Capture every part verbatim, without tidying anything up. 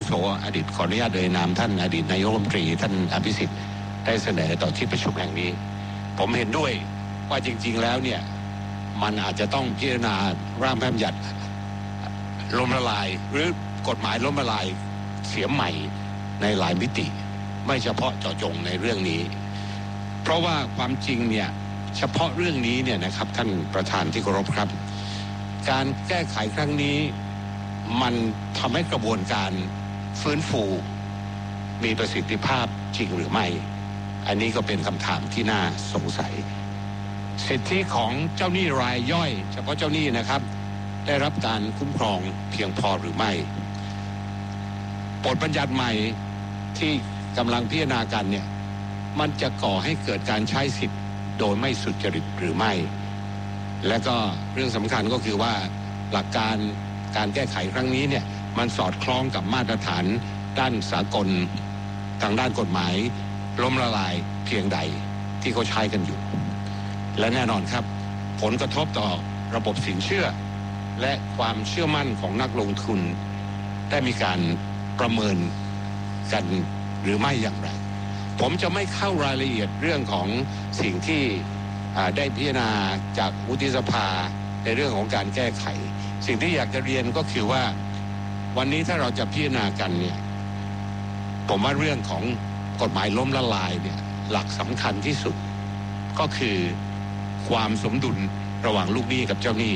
โสอดีตขออนุญาตเอ่ยนามท่านอดีตนายกรัฐมนตรีท่านอภิสิทธิ์ได้เสนอต่อที่ประชุมแห่งนี้ผมเห็นด้วยว่าจริงๆแล้วเนี่ยมันอาจจะต้องพิจารณาร่างพระราชบัญญัติล้มละลายหรือกฎหมายล้มละลายเสียใหม่ในหลายมิติไม่เฉพาะเจาะจงในเรื่องนี้เพราะว่าความจริงเนี่ยเฉพาะเรื่องนี้เนี่ยนะครับท่านประธานที่เคารพครับการแก้ไขครั้งนี้มันทำให้กระบวนการฟื้นฟูมีประสิทธิภาพจริงหรือไม่อันนี้ก็เป็นคำถามที่น่าสงสัยสิทธิของเจ้าหนี้รายย่อยเฉพาะเจ้าหนี้นะครับได้รับการคุ้มครองเพียงพอหรือไม่บทบัญญัติใหม่ที่กำลังพิจารณากันเนี่ยมันจะก่อให้เกิดการใช้สิทธิ์โดยไม่สุจริตหรือไม่และก็เรื่องสำคัญก็คือว่าหลักการการแก้ไขครั้งนี้เนี่ยมันสอดคล้องกับมาตรฐานด้านสากลทางด้านกฎหมายล้มละลายเพียงใดที่เขาใช้กันอยู่และแน่นอนครับผลกระทบต่อระบบสินเชื่อและความเชื่อมั่นของนักลงทุนได้มีการประเมินกันหรือไม่อย่างไรผมจะไม่เข้ารายละเอียดเรื่องของสิ่งที่ได้พิจารณาจากวุฒิสภาในเรื่องของการแก้ไขสิ่งที่อยากจะเรียนก็คือว่าวันนี้ถ้าเราจะพิจารณากันเนี่ยผมว่าเรื่องของกฎหมายล้มละลายเนี่ยหลักสำคัญที่สุดก็คือความสมดุลระหว่างลูกหนี้กับเจ้าหนี้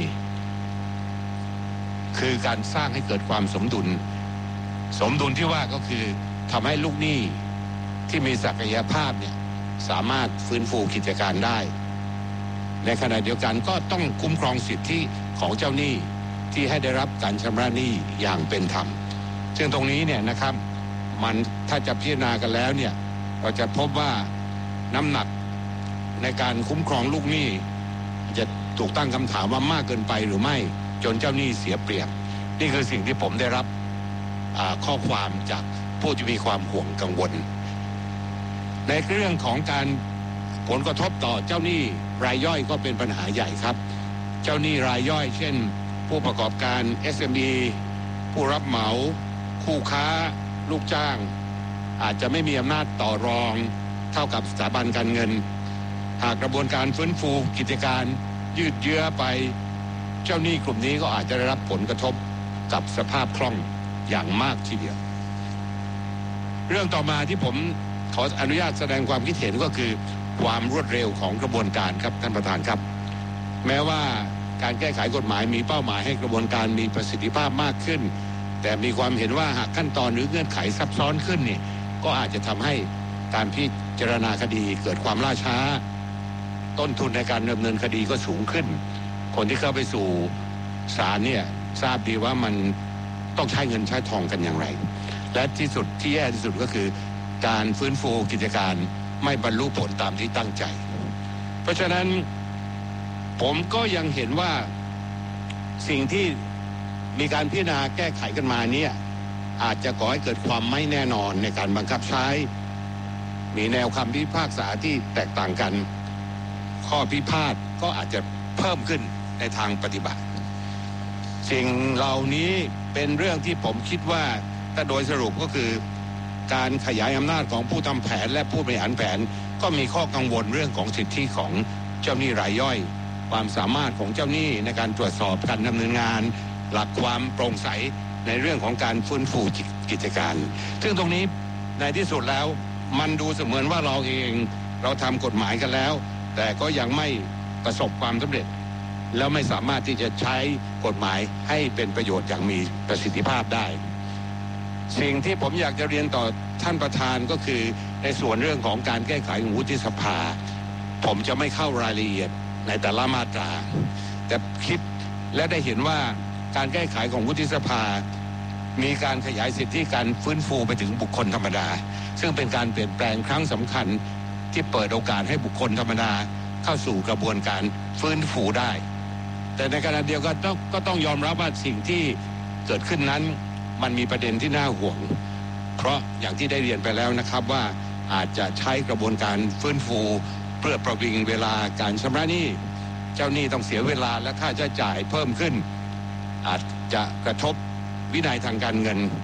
คือการสร้างให้เกิดความสมดุลสมดุลที่ว่าก็คือทำให้ลูกหนี้ที่มีศักยภาพเนี่ยสามารถฟื้นฟูกิจการได้ในขณะเดียวกันก็ต้องคุ้มครองสิทธิของเจ้าหนี้ที่ให้ได้รับการชำระหนี้อย่างเป็นธรรมซึ่งตรงนี้เนี่ยนะครับมันถ้าจะพิจารณากันแล้วเนี่ยเราจะพบว่าน้ำหนักในการคุ้มครองลูกหนี้จะถูกตั้งคำถามว่ามากเกินไปหรือไม่จนเจ้าหนี้เสียเปรียบนี่คือสิ่งที่ผมได้รับข้อความจากผู้ที่มีความห่วงกังวลในเรื่องของการผลกระทบต่อเจ้าหนี้รายย่อยก็เป็นปัญหาใหญ่ครับเจ้าหนี้รายย่อยเช่นผู้ประกอบการ เอส เอ็ม อี ผู้รับเหมาคู่ค้าลูกจ้างอาจจะไม่มีอำนาจต่อรองเท่ากับสถาบันการเงินหากกระบวนการฟื้นฟูกิจการยืดเยื้อไปเจ้าหนี้กลุ่มนี้ก็อาจจะได้รับผลกระทบกับสภาพคล่องอย่างมากทีเดียวเรื่องต่อมาที่ผมขออนุญาตแสดงความคิดเห็นก็คือความรวดเร็วของกระบวนการครับท่านประธานครับแม้ว่าการแก้ไขกฎหมายมีเป้าหมายให้กระบวนการมีประสิทธิภาพมากขึ้นแต่มีความเห็นว่าหากขั้นตอนหรือเงื่อนไขซับซ้อนขึ้นนี่ก็อาจจะทำให้การพิจารณาคดีเกิดความล่าช้าต้นทุนในการดำเนินคดีก็สูงขึ้นคนที่เข้าไปสู่ศาลเนี่ยทราบดีว่ามันต้องใช้เงินใช้ทองกันอย่างไรและที่สุดที่แย่ที่สุดก็คือการฟื้นฟูกิจการไม่บรรลุผลตามที่ตั้งใจเพราะฉะนั้นผมก็ยังเห็นว่าสิ่งที่มีการพิจารณาแก้ไขกันมาเนี่ยอาจจะก่อให้เกิดความไม่แน่นอนในการบังคับใช้มีแนวคำพิพากษาที่แตกต่างกันข้อพิพาทก็อาจจะเพิ่มขึ้นในทางปฏิบัติสิ่งเหล่านี้เป็นเรื่องที่ผมคิดว่าถ้าโดยสรุปก็คือการขยายอำนาจของผู้ทำแผนและผู้บริหารแผนก็มีข้อกังวลเรื่องของสิทธิของเจ้าหนี้รายย่อยความสามารถของเจ้าหนี้ในการตรวจสอบการดำเนินงานหลักความโปร่งใสในเรื่องของการฟื้นฟูกิจการซึ่งตรงนี้ในที่สุดแล้วมันดูเสมือนว่าเราเองเราทำกฎหมายกันแล้วแต่ก็ยังไม่ประสบความสำเร็จแล้วไม่สามารถที่จะใช้กฎหมายให้เป็นประโยชน์อย่างมีประสิทธิภาพได้สิ่งที่ผมอยากจะเรียนต่อท่านประธานก็คือในส่วนเรื่องของการแก้ไขของวุฒิสภาผมจะไม่เข้ารายละเอียดในแต่ละมาตราแต่คิดและได้เห็นว่าการแก้ไขของวุฒิสภามีการขยายสิทธิการฟื้นฟูไปถึงบุคคลธรรมดาซึ่งเป็นการเปลี่ยนแปลงครั้งสำคัญที่เปิดโอกาสให้บุคคลธรรมดาเข้าสู่กระบวนการฟื้นฟูได้แต่ในขณะเดียวกันต้องก็ต้องยอมรับว่าสิ่งที่เกิดขึ้นนั้นมันมีประเด็นที่น่าห่วงเพราะอย่างที่ได้เรียนไปแล้วนะครับว่าอาจจะใช้กระบวนการฟื้นฟูเพื่อประวิงเวลาการชำระหนี้เจ้าหนี้ต้องเสียเวลาและค่าใช้จ่ายเพิ่มขึ้นอาจจะกระทบวินัยทางการเงิน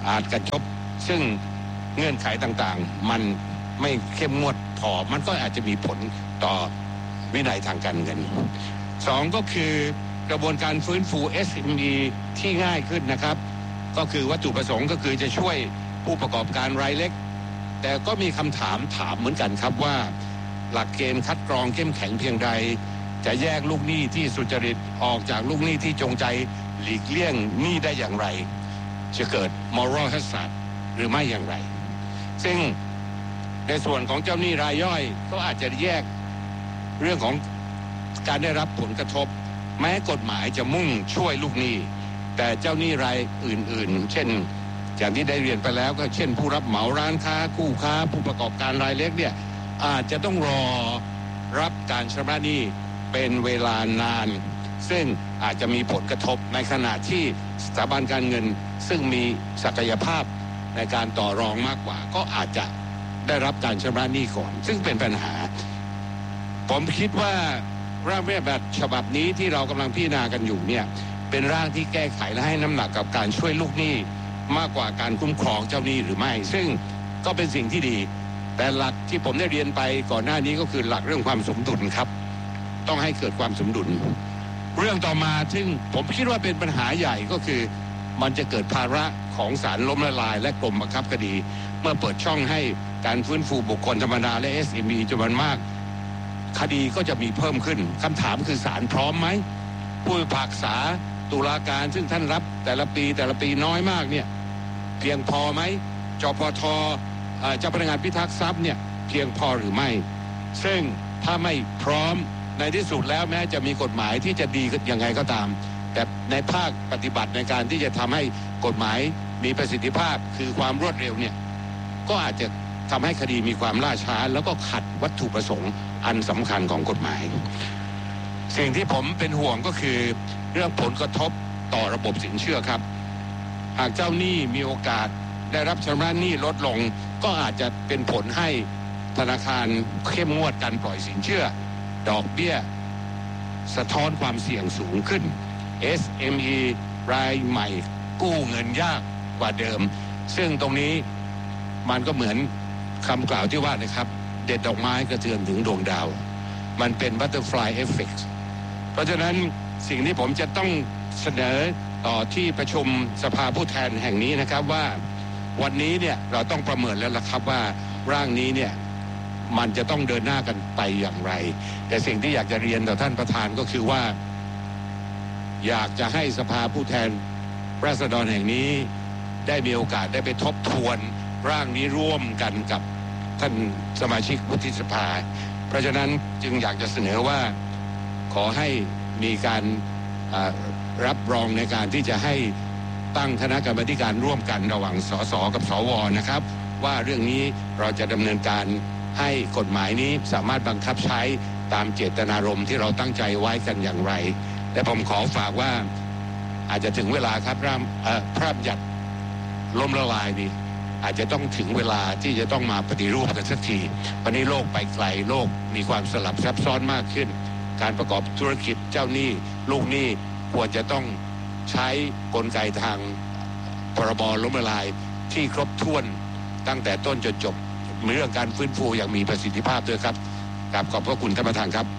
อาจกระทบซึ่งเงื่อนไขต่างๆมันไม่เข้มงวดพอมันก็อาจจะมีผลต่อวินัยทางการเงินสองก็คือกระบวนการฟื้นฟู เอส เอ็ม อี ที่ง่ายขึ้นนะครับก็คือวัตถุประสงค์ก็คือจะช่วยผู้ประกอบการรายเล็กแต่ก็มีคำถามถามเหมือนกันครับว่าหลักเกณฑ์คัดกรองเข้มแข็งเพียงใดจะแยกลูกหนี้ที่สุจริตออกจากลูกหนี้ที่จงใจหลีกเลี่ยงหนี้ได้อย่างไรจะเกิด moral hazard หรือไม่อย่างไรซึ่งในส่วนของเจ้าหนี้รายย่อยก็อาจจะแยกเรื่องของการได้รับผลกระทบแม้กฎหมายจะมุ่งช่วยลูกหนี้แต่เจ้าหนี้รายอื่นๆเช่นอย่างที่ได้เรียนไปแล้วก็เช่นผู้รับเหมาร้านค้าคู่ค้าผู้ประกอบการรายเล็กเนี่ยอาจจะต้องรอรับการชำระหนี้เป็นเวลานานซึ่งอาจจะมีผลกระทบในขณะที่สถาบันการเงินซึ่งมีศักยภาพในการต่อรองมากกว่าก็อาจจะได้รับการชำระหนี้ก่อนซึ่งเป็นปัญหาผมคิดว่าร่างแบบฉบับนี้ที่เรากำลังพิจารณากันอยู่เนี่ยเป็นร่างที่แก้ไขและให้น้ำหนักกับการช่วยลูกหนี้มากกว่าการคุ้มครองเจ้าหนี้หรือไม่ซึ่งก็เป็นสิ่งที่ดีแต่หลักที่ผมได้เรียนไปก่อนหน้านี้ก็คือหลักเรื่องความสมดุลครับต้องให้เกิดความสมดุลเรื่องต่อมาซึ่งผมคิดว่าเป็นปัญหาใหญ่ก็คือมันจะเกิดภาระของศาลล้มละลายและกรมบังคับคดีเมื่อเปิดช่องให้การฟื้นฟูบุคคลธรรมดาและ เอส เอ็ม อี จำนวนมากคดีก็จะมีเพิ่มขึ้นคำถามคือศาลพร้อมไหมผู้พิพากษาตุลาการซึ่งท่านรับแต่ละปีแต่ละปีน้อยมากเนี่ยเพียงพอไหมจปท.เจ้าพนักงานพิทักษ์ทรัพย์เนี่ยเพียงพอหรือไม่ซึ่งถ้าไม่พร้อมในที่สุดแล้วแม้จะมีกฎหมายที่จะดียังไงก็ตามแต่ในภาคปฏิบัติในการที่จะทำให้กฎหมายมีประสิทธิภาพคือความรวดเร็วเนี่ยก็อาจจะทำให้คดีมีความล่าช้าแล้วก็ขัดวัตถุประสงค์อันสำคัญของกฎหมายสิ่งที่ผมเป็นห่วงก็คือเรื่องผลกระทบต่อระบบสินเชื่อครับหากเจ้าหนี้มีโอกาสได้รับชำระหนี้ลดลงก็อาจจะเป็นผลให้ธนาคารเข้มงวดการปล่อยสินเชื่อดอกเบี้ยสะท้อนความเสี่ยงสูงขึ้น เอส เอ็ม อี รายใหม่กู้เงินยากกว่าเดิมซึ่งตรงนี้มันก็เหมือนคำกล่าวที่ว่านะครับเด็ดดอกไม้กระเทือนถึงดวงดาวมันเป็น butterfly effect เพราะฉะนั้นสิ่งที่ผมจะต้องเสนอต่อที่ประชุมสภาผู้แทนแห่งนี้นะครับว่าวันนี้เนี่ยเราต้องประเมินแล้วล่ะครับว่าร่างนี้เนี่ยมันจะต้องเดินหน้ากันไปอย่างไรแต่สิ่งที่อยากจะเรียนต่อท่านประธานก็คือว่าอยากจะให้สภาผู้แทนราษฎรแห่งนี้ได้มีโอกาสได้ไปทบทวนร่างนี้ร่วมกันกับท่านสมาชิกวุฒิสภาเพราะฉะนั้นจึงอยากจะเสนอว่าขอให้มีการรับรองในการที่จะให้ตั้งคณะกรรมการร่วมกันระหว่างสสกับสวนะครับว่าเรื่องนี้เราจะดำเนินการให้กฎหมายนี้สามารถบังคับใช้ตามเจตนารมณ์ที่เราตั้งใจไว้กันอย่างไรและผมขอฝากว่าอาจจะถึงเวลาครับร่างพระราชบัญญัติล้มละลายนี่อาจจะต้องถึงเวลาที่จะต้องมาปฏิรูปกันสักทีวันนี้โลกไปไกลโลกมีความสลับซับซ้อนมากขึ้นการประกอบธุรกิจเจ้าหนี้ลูกหนี้ควรจะต้องใช้กลไกทางพรบล้มละลายที่ครบถ้วนตั้งแต่ต้นจนจบมีเรื่องการฟื้นฟูอย่างมีประสิทธิภาพด้วยครับกราบขอบพระคุณท่านประธานครับ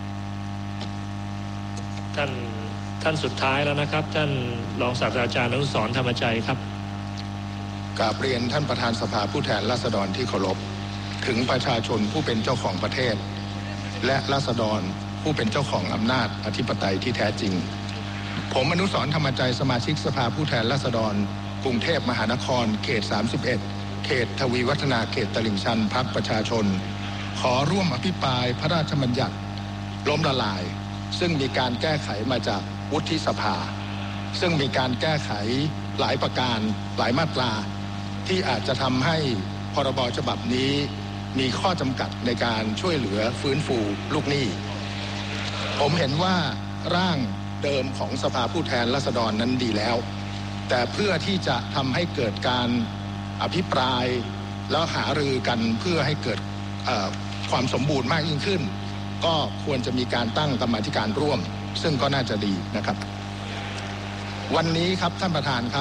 ท่านท่านสุดท้ายแล้วนะครับท่านรองศาสตราจารย์อนุสรณ์ธรรมจัยครับกราบเรียนท่านประธานสภาผู้แทนราษฎรที่เคารพถึงประชาชนผู้เป็นเจ้าของประเทศและราษฎรผู้เป็นเจ้าของอำนาจอธิปไตยที่แท้จริงผมอนุสรณ์ธรรมจัยสมาชิกสภาผู้แทนราษฎรกรุงเทพมหานครเขตสามสิบเอ็ดเขตทวีวัฒนาเขตตลิ่งชันพรรคประชาชนขอร่วมอภิปรายพระราชบัญญัติล้มละลายซึ่งมีการแก้ไขมาจากวุฒิสภาซึ่งมีการแก้ไขหลายประการหลายมาตราที่อาจจะทำให้พรบฉบับนี้มีข้อจำกัดในการช่วยเหลือฟื้นฟูลูกหนี้ผมเห็นว่าร่างเดิมของสภาผู้แทนราษฎรนั้นดีแล้วแต่เพื่อที่จะทำให้เกิดการอภิปรายแล้วหารือกันเพื่อให้เกิดความสมบูรณ์มากยิ่งขึ้นก็ควรจะมีการตั้งกรรมาธิการร่วมซึ่งก็น่าจะดีนะครับวันนี้ครับท่านประธานครับ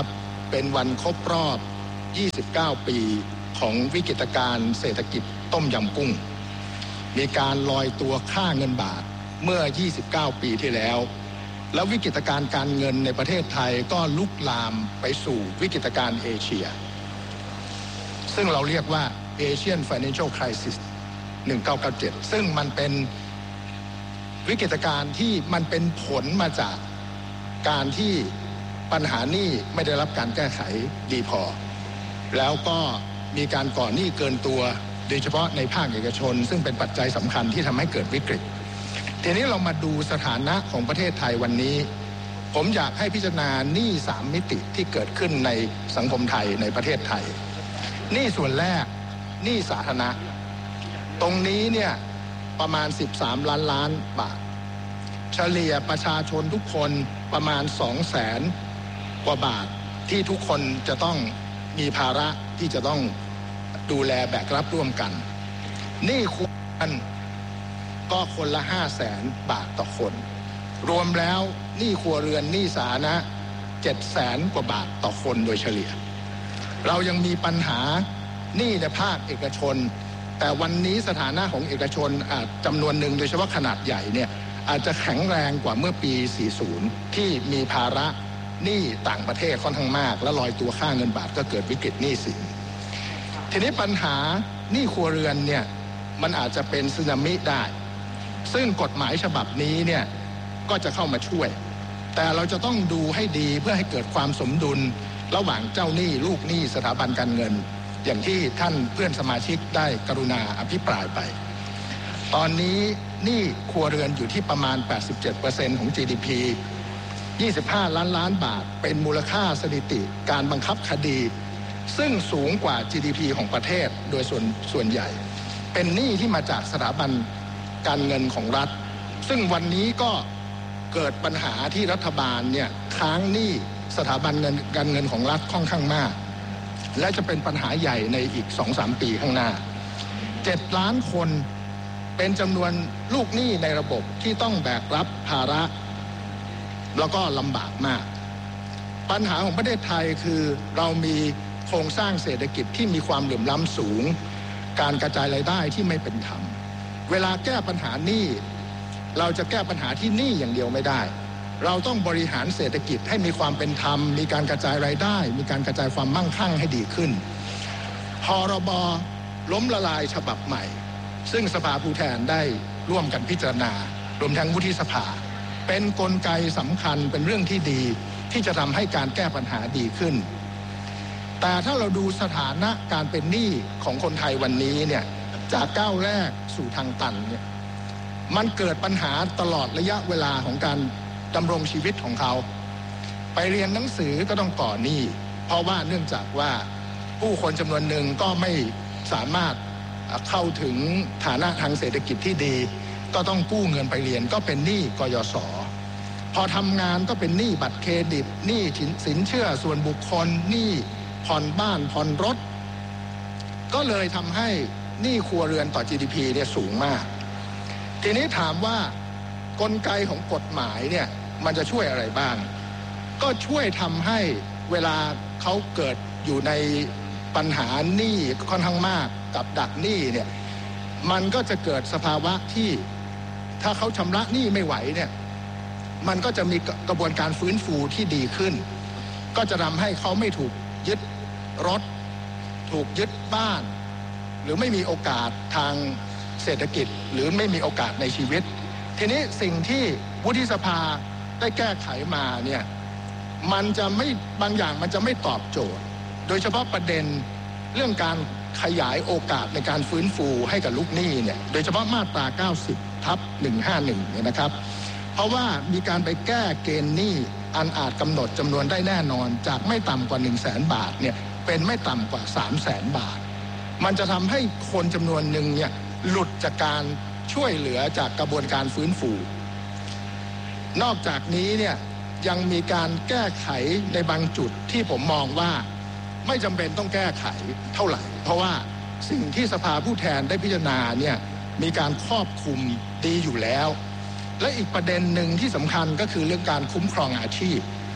เป็นวันครบรอบยี่สิบเก้าปีของวิกฤตการณ์เศรษฐกิจต้มยำกุ้งมีการลอยตัวค่าเงินบาทเมื่อยี่สิบเก้าปีที่แล้วแล้ววิกฤตการณ์การเงินในประเทศไทยก็ลุกลามไปสู่วิกฤตการณ์เอเชียซึ่งเราเรียกว่า Asian Financial Crisis หนึ่งเก้าเก้าเจ็ดซึ่งมันเป็นวิกฤตการณ์ที่มันเป็นผลมาจากการที่ปัญหาหนี้ไม่ได้รับการแก้ไขดีพอแล้วก็มีการก่อหนี้เกินตัวโดยเฉพาะในภาคเอกชนซึ่งเป็นปัจจัยสำคัญที่ทำให้เกิดวิกฤตทีนี้เรามาดูสถานะของประเทศไทยวันนี้ผมอยากให้พิจารณาหนี้สามมิติที่เกิดขึ้นในสังคมไทยในประเทศไทยหนี้ส่วนแรกหนี้สาธารณะตรงนี้เนี่ยประมาณสิบสามล้านล้านบาทเฉลี่ยประชาชนทุกคนประมาณสองแสนกว่าบาทที่ทุกคนจะต้องมีภาระที่จะต้องดูแลแบกรับร่วมกันหนี้ครัวเรือนก็คนละห้าแสนบาทต่อคนรวมแล้วหนี้ครัวเรือนหนี้สาธารณะเจ็ดแสนกว่าบาทต่อคนโดยเฉลี่ยเรายังมีปัญหาหนี้ในภาคเอกชนแต่วันนี้สถานะของเอกชนอาจจำนวนหนึ่งโดยเฉพาะขนาดใหญ่เนี่ยอาจจะแข็งแรงกว่าเมื่อปีสี่สิบที่มีภาระหนี้ต่างประเทศค่อนข้างมากและลอยตัวค่าเงินบาทก็เกิดวิกฤตหนี้สินทีนี้ปัญหาหนี้ครัวเรือนเนี่ยมันอาจจะเป็นสึนามิได้ซึ่งกฎหมายฉบับนี้เนี่ยก็จะเข้ามาช่วยแต่เราจะต้องดูให้ดีเพื่อให้เกิดความสมดุลระหว่างเจ้าหนี้ลูกหนี้สถาบันการเงินอย่างที่ท่านเพื่อนสมาชิกได้กรุณาอภิปรายไปตอนนี้หนี้ครัวเรือนอยู่ที่ประมาณ แปดสิบเจ็ดเปอร์เซ็นต์ ของ จี ดี พี ยี่สิบห้าล้านล้านบาทเป็นมูลค่าสถิติการบังคับคดีซึ่งสูงกว่า จี ดี พี ของประเทศโดยส่วนส่วนใหญ่เป็นหนี้ที่มาจากสถาบันการเงินของรัฐซึ่งวันนี้ก็เกิดปัญหาที่รัฐบาลเนี่ยค้างหนี้สถาบันเงินการเงินของรัฐค่อนข้างมากและจะเป็นปัญหาใหญ่ในอีก สองถึงสาม ปีข้างหน้าเจ็ดล้านคนเป็นจำนวนลูกหนี้ในระบบที่ต้องแบกรับภาระแล้วก็ลำบากมากปัญหาของประเทศไทยคือเรามีโครงสร้างเศรษฐกิจที่มีความเหลื่อมล้ำสูงการกระจายรายได้ที่ไม่เป็นธรรมเวลาแก้ปัญหาหนี้เราจะแก้ปัญหาที่หนี้อย่างเดียวไม่ได้เราต้องบริหารเศรษฐกิจให้มีความเป็นธรรมมีการกระจายรายได้มีการกระจายความมั่งคั่งให้ดีขึ้นพรบล้มละลายฉบับใหม่ซึ่งสภาผู้แทนได้ร่วมกันพิจารณารวมทั้งวุฒิสภาเป็นกลไกสำคัญเป็นเรื่องที่ดีที่จะทำให้การแก้ปัญหาดีขึ้นแต่ถ้าเราดูสถานะการเป็นหนี้ของคนไทยวันนี้เนี่ยจากก้าวแรกสู่ทางตันเนี่ยมันเกิดปัญหาตลอดระยะเวลาของการดำรงชีวิตของเขาไปเรียนหนังสือก็ต้องก่อหนี้เพราะว่าเนื่องจากว่าผู้คนจำนวนหนึ่งก็ไม่สามารถเข้าถึงฐานะทางเศรษฐกิจที่ดีก็ต้องกู้เงินไปเรียนก็เป็นหนี้กยศ.พอทำงานก็เป็นหนี้บัตรเครดิตหนี้สินเชื่อส่วนบุคคลหนี้ผ่อนบ้านผ่อนรถก็เลยทำให้หนี้ครัวเรือนต่อ จี ดี พี เนี่ยสูงมากทีนี้ถามว่ากลไกของกฎหมายเนี่ยมันจะช่วยอะไรบ้างก็ช่วยทำให้เวลาเขาเกิดอยู่ในปัญหาหนี้ค่อนข้างมากกับดักหนี้เนี่ยมันก็จะเกิดสภาวะที่ถ้าเขาชำระหนี้ไม่ไหวเนี่ยมันก็จะมีกระบวนการฟื้นฟูที่ดีขึ้นก็จะทำให้เขาไม่ถูกยึดรถถูกยึดบ้านหรือไม่มีโอกาสทางเศรษฐกิจหรือไม่มีโอกาสในชีวิตทีนี้สิ่งที่วุฒิสภาได้แก้ไขมาเนี่ยมันจะไม่บางอย่างมันจะไม่ตอบโจทย์โดยเฉพาะประเด็นเรื่องการขยายโอกาสในการฟื้นฟูให้กับลูกหนี้เนี่ยโดยเฉพาะมาตราเก้าสิบทับหนึ่งห้าหนึ่งเนี่ยนะครับเพราะว่ามีการไปแก้เกณฑ์หนี้อันอาจกำหนดจำนวนได้แน่นอนจากไม่ต่ำกว่าหนึ่งแสนบาทเนี่ยเป็นไม่ต่ำกว่าสามแสนบาทมันจะทำให้คนจำนวนหนึ่งเนี่ยหลุดจากการช่วยเหลือจากกระบวนการฟื้นฟูนอกจากนี้เนี่ยยังมีการแก้ไขในบางจุดที่ผมมองว่าไม่จำเป็นต้องแก้ไขเท่าไหร่เพราะว่าสิ่งที่สภาผู้แทนได้พิจารณาเนี่ยมีการครอบคลุมดีอยู่แล้วและอีกประเด็นหนึ่งที่สำคัญก็คือเรื่องการคุ้มครองอาชีพ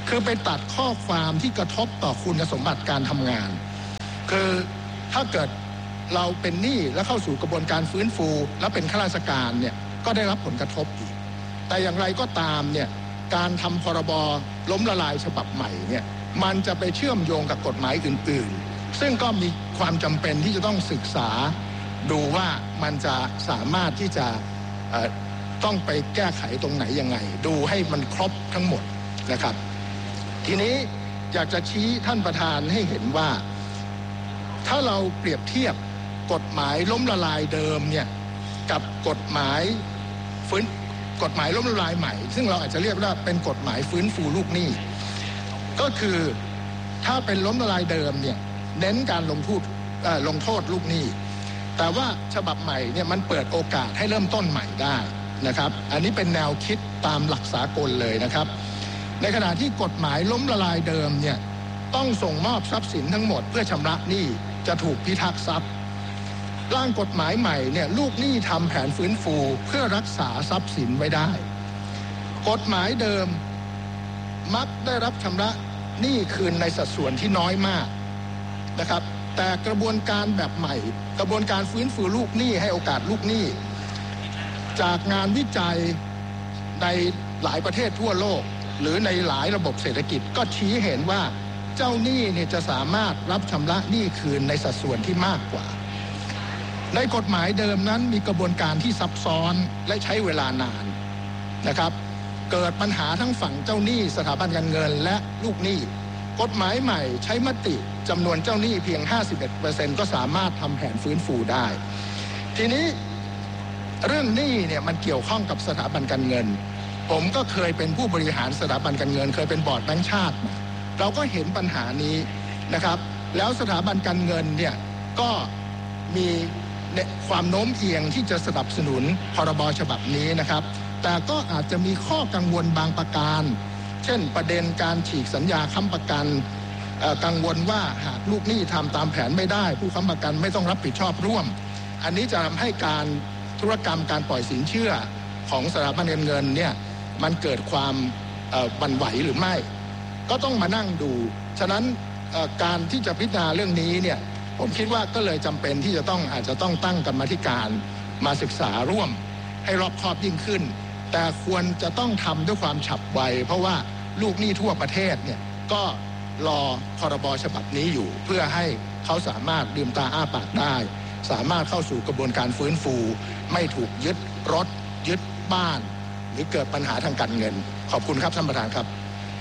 คือไปตัดข้อความที่กระทบต่อคุณสมบัติการทำงานคือถ้าเกิดเราเป็นหนี้แล้วเข้าสู่กระบวนการฟื้นฟูแล้วเป็นข้าราชการเนี่ยก็ได้รับผลกระทบอีกแต่อย่างไรก็ตามเนี่ยการทำพรบล้มละลายฉบับใหม่เนี่ยมันจะไปเชื่อมโยงกับกฎหมายอื่นๆซึ่งก็มีความจำเป็นที่จะต้องศึกษาดูว่ามันจะสามารถที่จะต้องไปแก้ไขตรงไหนยังไงดูให้มันครบทั้งหมดนะครับทีนี้อยากจะชี้ท่านประธานให้เห็นว่าถ้าเราเปรียบเทียบกฎหมายล้มละลายเดิมเนี่ยกับกฎหมายฟื้นกฎหมายล้มละลายใหม่ซึ่งเราอาจจะเรียกว่าเป็นกฎหมายฟื้นฟูลูกหนี้ก็คือถ้าเป็นล้มละลายเดิมเนี่ยเน้นการลงโทษลงโทษลูกหนี้แต่ว่าฉบับใหม่เนี่ยมันเปิดโอกาสให้เริ่มต้นใหม่ได้นะครับอันนี้เป็นแนวคิดตามหลักสากลเลยนะครับในขณะที่กฎหมายล้มละลายเดิมเนี่ยต้องส่งมอบทรัพย์สินทั้งหมดเพื่อชำระหนี้จะถูกพิทักษ์ทรัพย์ร่างกฎหมายใหม่เนี่ยลูกหนี้ทำแผนฟื้นฟูเพื่อรักษาทรัพย์สินไว้ได้กฎหมายเดิมมักได้รับชำระหนี้คืนในสัดส่วนที่น้อยมากนะครับแต่กระบวนการแบบใหม่กระบวนการฟื้นฟูลูกหนี้ให้โอกาสลูกหนี้จากงานวิจัยในหลายประเทศทั่วโลกหรือในหลายระบบเศรษฐกิจก็ชี้เห็นว่าเจ้าหนี้เนี่ยจะสามารถรับชำระหนี้คืนในสัดส่วนที่มากกว่าในกฎหมายเดิมนั้นมีกระบวนการที่ซับซ้อนและใช้เวลานานนะครับเกิดปัญหาทั้งฝั่งเจ้าหนี้สถาบันการเงินและลูกหนี้กฎหมายใหม่ใช้มติจำนวนเจ้าหนี้เพียง ห้าสิบเอ็ดเปอร์เซ็นต์ ก็สามารถทำแผนฟื้นฟูได้ทีนี้เรื่องหนี้เนี่ยมันเกี่ยวข้องกับสถาบันการเงินผมก็เคยเป็นผู้บริหารสถาบันการเงินเคยเป็นบอร์ดแบงก์ชาติเราก็เห็นปัญหานี้นะครับแล้วสถาบันการเงินเนี่ยก็มีความโน้มเอียงที่จะสนับสนุนพรบฉบับนี้นะครับแต่ก็อาจจะมีข้อกังวลบางประการเช่นประเด็นการฉีกสัญญาค้ำประกันกังวลว่าหากลูกหนี้ทำตามแผนไม่ได้ผู้ค้ำประกันไม่ต้องรับผิดชอบร่วมอันนี้จะทำให้การธุรกรรมการปล่อยสินเชื่อของสถาบันการเงินเนี่ยมันเกิดความบั่นไหวหรือไม่ก็ต้องมานั่งดูฉะนั้นการที่จะพิจารณาเรื่องนี้เนี่ยผมคิดว่าก็เลยจำเป็นที่จะต้องอาจจะต้องตั้งกรรมาธิการมาศึกษาร่วมให้รอบคอบยิ่งขึ้นแต่ควรจะต้องทำด้วยความฉับไวเพราะว่าลูกหนี้ทั่วประเทศเนี่ยก็รอพรบฉบับนี้อยู่เพื่อให้เขาสามารถลืมตาอ้าปากได้สามารถเข้าสู่กระบวนการฟื้นฟูไม่ถูกยึดรถยึดบ้านหรือเกิดปัญหาทางการเงินขอบคุณครับท่านประธานครับ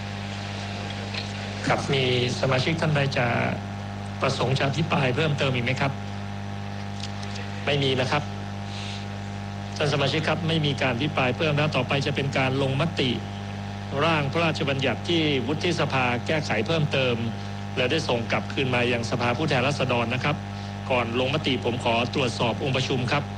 ครับมีสมาชิกท่านใดจะประสงค์จะอภิปรายเพิ่มเติมอีกไหมครับไม่มีนะครับท่านสมาชิกครับไม่มีการอภิปรายเพิ่มแล้วต่อไปจะเป็นการลงมติร่างพระราชบัญญัติที่วุฒิสภาแก้ไขเพิ่มเติมและได้ส่งกลับคืนมายังสภาผู้แทนราษฎรนะครับก่อนลงมติผมขอตรวจสอบองค์ประชุมครับ